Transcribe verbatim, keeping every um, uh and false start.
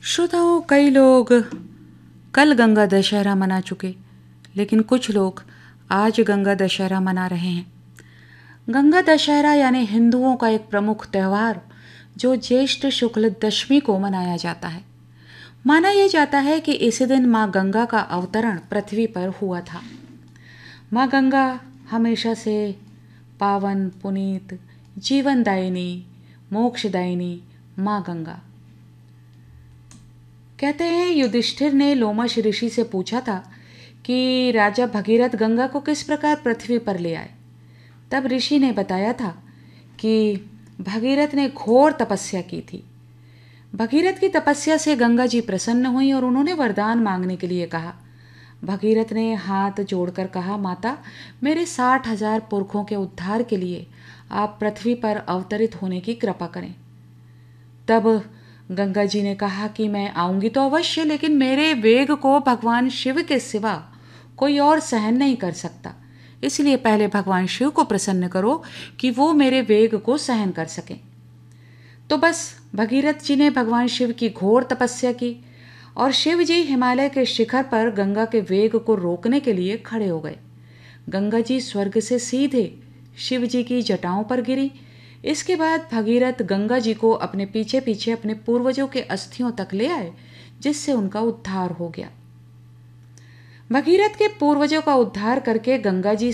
श्रोताओं, कई लोग कल गंगा दशहरा मना चुके, लेकिन कुछ लोग आज गंगा दशहरा मना रहे हैं। गंगा दशहरा यानी हिंदुओं का एक प्रमुख त्यौहार जो ज्येष्ठ शुक्ल दशमी को मनाया जाता है। माना यह जाता है कि इसी दिन माँ गंगा का अवतरण पृथ्वी पर हुआ था। माँ गंगा हमेशा से पावन, पुनीत, जीवनदायिनी, मोक्षदायिनी माँ गंगा। कहते हैं युधिष्ठिर ने लोमश ऋषि से पूछा था कि राजा भगीरथ गंगा को किस प्रकार पृथ्वी पर ले आए। तब ऋषि ने बताया था कि भगीरथ ने घोर तपस्या की थी। भगीरथ की तपस्या से गंगा जी प्रसन्न हुई और उन्होंने वरदान मांगने के लिए कहा। भगीरथ ने हाथ जोड़कर कहा, माता, मेरे साठ हजार पुरखों के उद्धार के लिए आप पृथ्वी पर अवतरित होने की कृपा करें। तब गंगा जी ने कहा कि मैं आऊंगी तो अवश्य, लेकिन मेरे वेग को भगवान शिव के सिवा कोई और सहन नहीं कर सकता। इसलिए पहले भगवान शिव को प्रसन्न करो कि वो मेरे वेग को सहन कर सकें। तो बस भगीरथ जी ने भगवान शिव की घोर तपस्या की और शिव जी हिमालय के शिखर पर गंगा के वेग को रोकने के लिए खड़े हो गए। गंगा जी स्वर्ग से सीधे शिव जी की जटाओं पर गिरी। इसके बाद भगीरथ गंगा जी को अपने पीछे पीछे अपने पूर्वजों के अस्थियों तक ले आए, जिससे उनका उद्धार हो गया। भगीरथ के पूर्वजों का उद्धार करके गंगा जी